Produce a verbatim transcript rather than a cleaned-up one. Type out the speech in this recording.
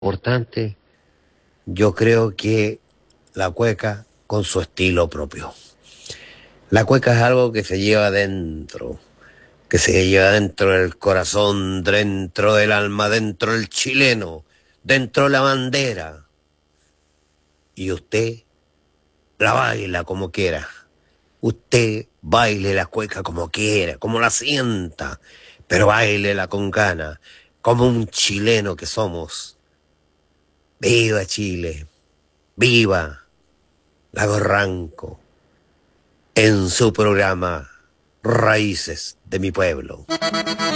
importante, yo creo que la cueca con su estilo propio. La cueca es algo que se lleva dentro, que se lleva dentro del corazón, dentro del alma, dentro del chileno, dentro de la bandera. Y usted la baila como quiera. Usted baile la cueca como quiera, como la sienta, pero bailela con ganas, como un chileno que somos. ¡Viva Chile! ¡Viva Lago Ranco! En su programa Raíces de mi Pueblo.